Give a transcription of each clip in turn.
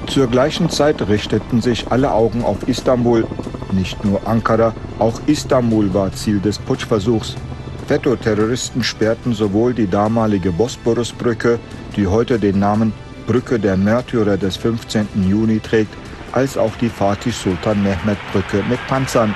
Zur gleichen Zeit richteten sich alle Augen auf Istanbul. Nicht nur Ankara, auch Istanbul war Ziel des Putschversuchs. FETÖ-Terroristen sperrten sowohl die damalige Bosporusbrücke, die heute den Namen Brücke der Märtyrer des 15. Juni trägt, als auch die Fatih Sultan Mehmet Brücke mit Panzern.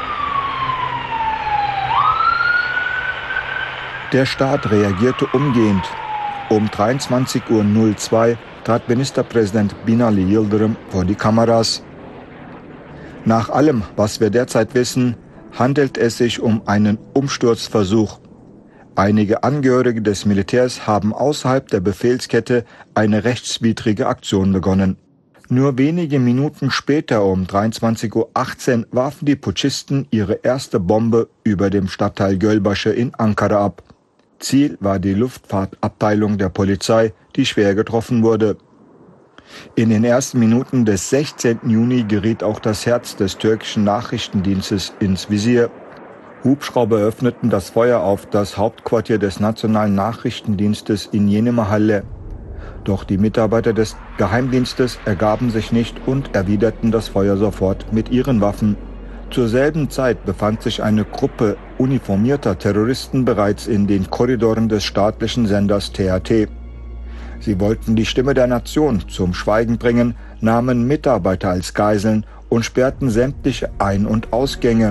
Der Staat reagierte umgehend. Um 23:02 Uhr trat Ministerpräsident Binali Yıldırım vor die Kameras. Nach allem, was wir derzeit wissen, handelt es sich um einen Umsturzversuch. Einige Angehörige des Militärs haben außerhalb der Befehlskette eine rechtswidrige Aktion begonnen. Nur wenige Minuten später, um 23:18 Uhr, warfen die Putschisten ihre erste Bombe über dem Stadtteil Gölbaşı in Ankara ab. Ziel war die Luftfahrtabteilung der Polizei, die schwer getroffen wurde. In den ersten Minuten des 16. Juni geriet auch das Herz des türkischen Nachrichtendienstes ins Visier. Hubschrauber öffneten das Feuer auf das Hauptquartier des Nationalen Nachrichtendienstes in Yenimahalle. Doch die Mitarbeiter des Geheimdienstes ergaben sich nicht und erwiderten das Feuer sofort mit ihren Waffen. Zur selben Zeit befand sich eine Gruppe uniformierter Terroristen bereits in den Korridoren des staatlichen Senders TRT. Sie wollten die Stimme der Nation zum Schweigen bringen, nahmen Mitarbeiter als Geiseln und sperrten sämtliche Ein- und Ausgänge.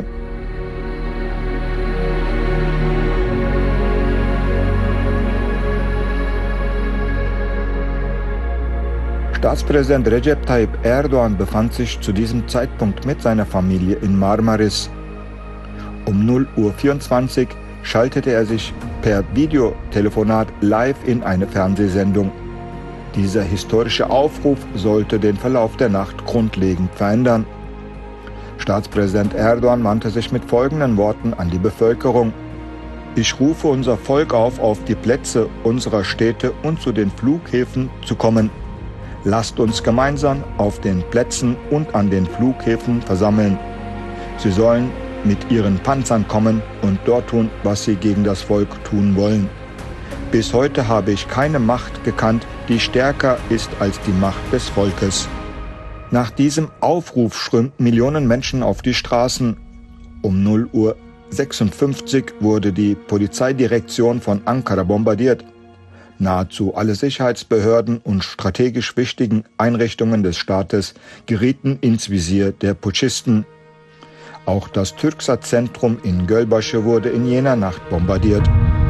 Staatspräsident Recep Tayyip Erdoğan befand sich zu diesem Zeitpunkt mit seiner Familie in Marmaris. Um 0:24 Uhr schaltete er sich per Videotelefonat live in eine Fernsehsendung. Dieser historische Aufruf sollte den Verlauf der Nacht grundlegend verändern. Staatspräsident Erdoğan wandte sich mit folgenden Worten an die Bevölkerung: Ich rufe unser Volk auf die Plätze unserer Städte und zu den Flughäfen zu kommen. Lasst uns gemeinsam auf den Plätzen und an den Flughäfen versammeln. Sie sollen mit ihren Panzern kommen und dort tun, was sie gegen das Volk tun wollen. Bis heute habe ich keine Macht gekannt, die stärker ist als die Macht des Volkes. Nach diesem Aufruf strömten Millionen Menschen auf die Straßen. Um 0:56 Uhr wurde die Polizeidirektion von Ankara bombardiert. Nahezu alle Sicherheitsbehörden und strategisch wichtigen Einrichtungen des Staates gerieten ins Visier der Putschisten. Auch das Türksat-Zentrum in Gölbaşı wurde in jener Nacht bombardiert.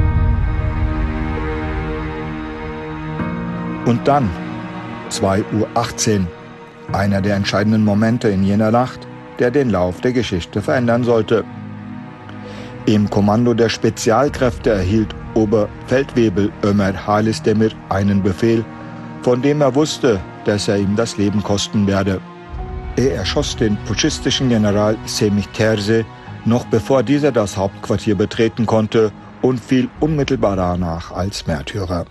Und dann 2:18 Uhr, einer der entscheidenden Momente in jener Nacht, der den Lauf der Geschichte verändern sollte. Im Kommando der Spezialkräfte erhielt Oberfeldwebel Ömer Halis Demir einen Befehl, von dem er wusste, dass er ihm das Leben kosten werde. Er erschoss den putschistischen General Semih Terzi, noch bevor dieser das Hauptquartier betreten konnte, und fiel unmittelbar danach als Märtyrer.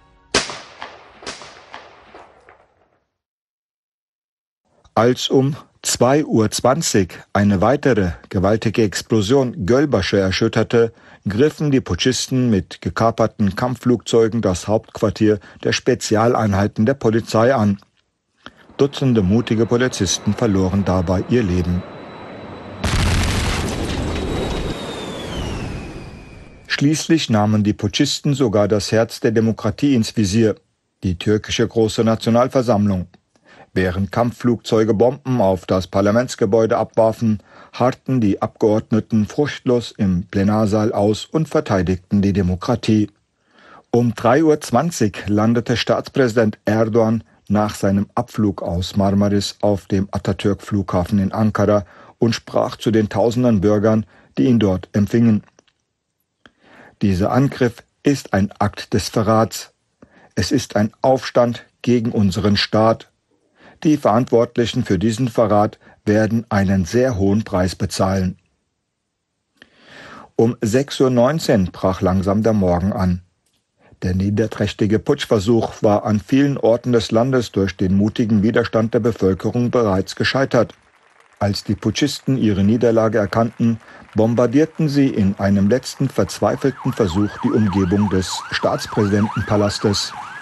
Als um 2:20 Uhr eine weitere gewaltige Explosion Gölbaşı erschütterte, griffen die Putschisten mit gekaperten Kampfflugzeugen das Hauptquartier der Spezialeinheiten der Polizei an. Dutzende mutige Polizisten verloren dabei ihr Leben. Schließlich nahmen die Putschisten sogar das Herz der Demokratie ins Visier, die türkische Große Nationalversammlung. Während Kampfflugzeuge Bomben auf das Parlamentsgebäude abwarfen, harrten die Abgeordneten fruchtlos im Plenarsaal aus und verteidigten die Demokratie. Um 3:20 Uhr landete Staatspräsident Erdoğan nach seinem Abflug aus Marmaris auf dem Atatürk-Flughafen in Ankara und sprach zu den tausenden Bürgern, die ihn dort empfingen. Dieser Angriff ist ein Akt des Verrats. Es ist ein Aufstand gegen unseren Staat. Die Verantwortlichen für diesen Verrat werden einen sehr hohen Preis bezahlen. Um 6:19 Uhr brach langsam der Morgen an. Der niederträchtige Putschversuch war an vielen Orten des Landes durch den mutigen Widerstand der Bevölkerung bereits gescheitert. Als die Putschisten ihre Niederlage erkannten, bombardierten sie in einem letzten verzweifelten Versuch die Umgebung des Staatspräsidentenpalastes.